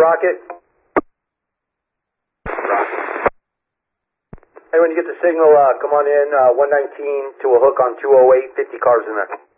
Rocket? Hey, when you get the signal, come on in, 119 to a hook on 208, 50 cars in there.